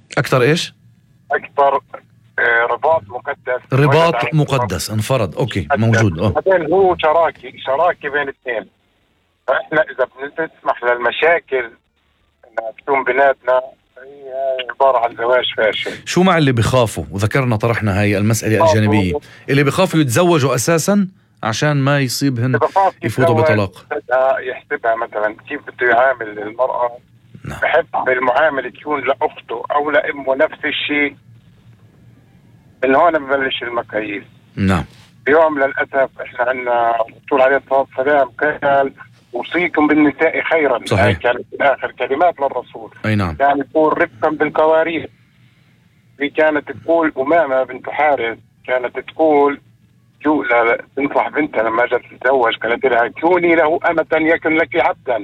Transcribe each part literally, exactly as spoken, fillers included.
أكثر إيش؟ أكثر رباط مقدس. رباط مقدس انفرد. أوكي موجود. أوه. بعدين هو شراكي شراكي بين الاثنين. فإحنا إذا بنسمح للمشاكل إنها تكون بيناتنا هي عبارة عن زواج فاشل. شو مع اللي بيخافوا؟ وذكرنا طرحنا هاي المسألة الجانبية، اللي بيخافوا يتزوجوا أساسا عشان ما يصيبهن يفوتوا بطلاق. يحسبها مثلا كيف بده يعامل المرأة. نعم. بحب المعاملة تكون لأخته أو لأمه نفس الشيء. من هون ببلش المكاييس. نعم. اليوم للأسف إحنا عندنا رسول عليه الصلاة والسلام قال أوصيكم بالنساء خيرا. صحيح. كانت آخر كلمات للرسول. أي نعم. كان يقول رفقا بالقوارير. في كانت تقول أمامة بنت حارث كانت تقول جو لا تنصح بنتها لما جت تتزوج كانت لها كوني له أمة يكن لك عبدا.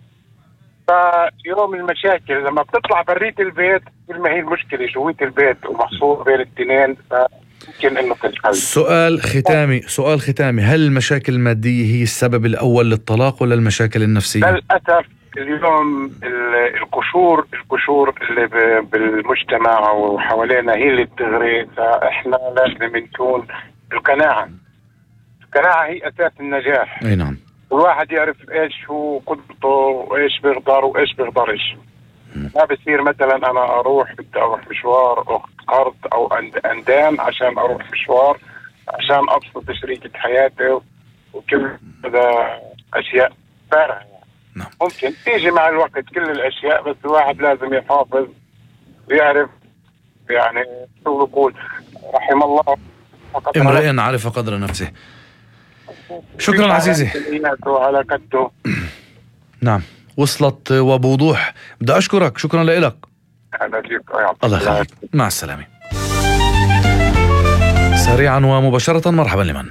فيوم المشاكل لما بتطلع بريت البيت كل ما هي المشكلة جويت البيت ومحصور بين الاثنين فممكن انه تنحل. سؤال ختامي سؤال ختامي هل المشاكل المادية هي السبب الأول للطلاق ولا المشاكل النفسية؟ للأسف اليوم القشور القشور اللي بالمجتمع وحوالينا هي اللي بتغري. فإحنا لازم نكون القناعة القناعة هي أساس النجاح. أي نعم. والواحد يعرف ايش هو قدرته وايش بيقدر وايش بيقدرش. ما بصير مثلا انا اروح بدي اروح مشوار اخذ قرض او اندان عشان اروح مشوار عشان ابسط شريكة حياتي وكل هذا اشياء فارغة. نعم. ممكن تيجي مع الوقت كل الاشياء بس الواحد لازم يحافظ ويعرف يعني شو بقول رحم الله امرئ عرف قدر نفسه. شكرا عزيزي. نعم وصلت وبوضوح. بدي أشكرك. شكرا لك. الله يخليك. مع السلامة. سريعا ومباشرة مرحبا لمن؟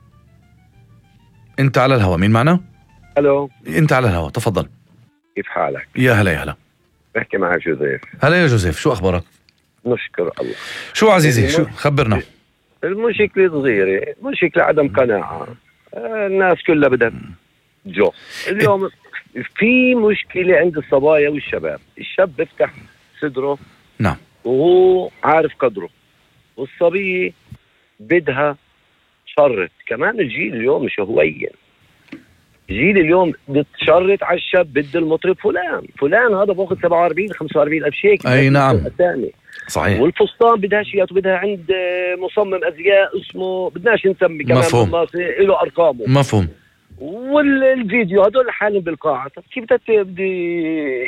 أنت على الهواء. مين معنا؟ ألو. أنت على الهواء تفضل. كيف حالك؟ يا هلا يا هلا. بحكي مع جوزيف. هلا يا جوزيف شو أخبارك؟ نشكر الله. شو عزيزي شو خبرنا. المشكلة صغيرة مشكلة عدم قناعة. الناس كلها بدها جو. اليوم في مشكلة عند الصبايا والشباب. الشاب بيفتح صدره. نعم. وهو عارف قدره والصبية بدها تشرط. كمان الجيل اليوم مش هوين. الجيل اليوم بتشرط على الشاب بده المطرب فلان فلان هذا باخذ سبعة وأربعين خمسة وأربعين ألف شيك. أي نعم صحيح. والفستان بدها شيات وبدها عند مصمم أزياء اسمه بدناش نسمي كمان مفهوم. له أرقامه. مفهوم. والفيديو هدول حالهم بالقاعة. كيف بدي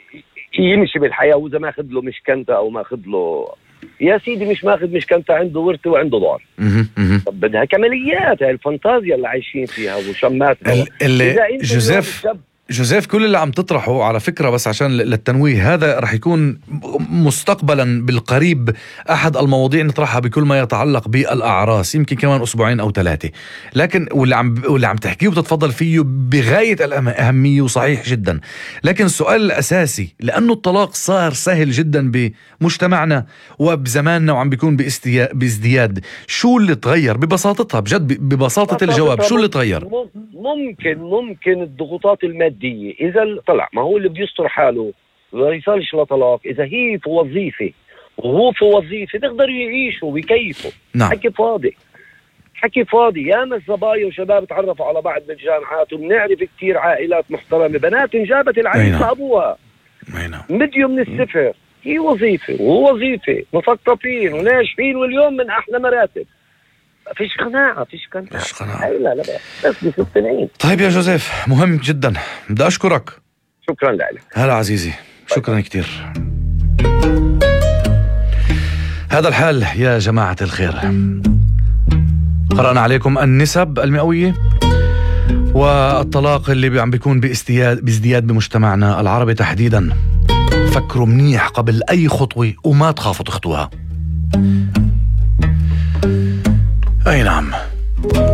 يمشي بالحياة وإذا ما أخذ له مشكنته أو ما أخذ له يا سيدي مش ماخذ مشكنته عنده ورثة وعنده دار. طب بدها كماليات. هاي الفانتازيا اللي عايشين فيها وشمات اللي جوزيف جوزيف كل اللي عم تطرحه على فكرة بس عشان للتنويه هذا رح يكون مستقبلا بالقريب أحد المواضيع نطرحها بكل ما يتعلق بالأعراس يمكن كمان أسبوعين أو ثلاثة. لكن واللي عم واللي عم تحكيه وتتفضل فيه بغاية الأهمية وصحيح جدا. لكن السؤال الأساسي لأنه الطلاق صار سهل جدا بمجتمعنا وبزماننا وعم بيكون بازدياد شو اللي تغير ببساطتها بجد ببساطة الجواب شو اللي تغير؟ ممكن ممكن الضغوطات المادية إذا طلع ما هو اللي بده يستر حاله ما يصلش لطلاق. إذا هي في وظيفة وهو في وظيفة بيقدروا يعيشوا ويكيفوا. نعم. حكي فاضي حكي فاضي. ياما الصبايا وشباب تعرفوا على بعض بالجامعات وبنعرف كتير عائلات محترمة بنات انجابت العريس لأبوها مديو من السفر. هي وظيفة وهو وظيفة مثقفين وناجحين واليوم من أحلى مراتب. فيش قناعة فيش قناعة فيش قناعة. لا لا بس بستنعين. طيب يا جوزيف مهم جدا. بدي أشكرك. شكرا لك. هلا عزيزي شكرا كتير. هذا الحال يا جماعة الخير. قرأنا عليكم النسب المئوية والطلاق اللي عم بيكون بازدياد بازدياد بمجتمعنا العربي تحديدا. فكروا منيح قبل أي خطوة وما تخافوا تخطوها. أي نعم.